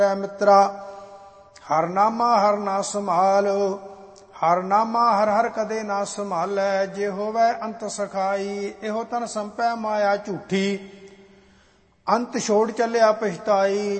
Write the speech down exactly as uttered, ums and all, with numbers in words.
ਮਿੱਤਰਾ ਹਰ ਨਾਮਾ ਹਰ ਨਾ ਸੰਭਾਲ। ਹਰ ਨਾਮਾ ਹਰ ਹਰ ਕਦੇ ਨਾ ਸੰਭਾਲੈ। ਜੇ ਹੋਵੈ ਅੰਤ ਸਖਾਈ ਇਹੋ ਤਨ ਸੰਪੈ ਮਾਇਆ ਝੂਠੀ। ਅੰਤ ਛੋੜ ਚੱਲਿਆ ਪਛਤਾਈ।